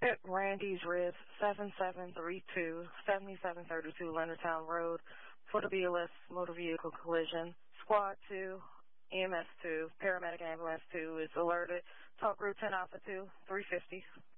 Randy's Ritz, 7732, 7732 Leonardtown Road, for the BLS motor vehicle collision. Squad 2, EMS 2, paramedic ambulance 2 is alerted. Talk Group 10 Alpha 2, 350.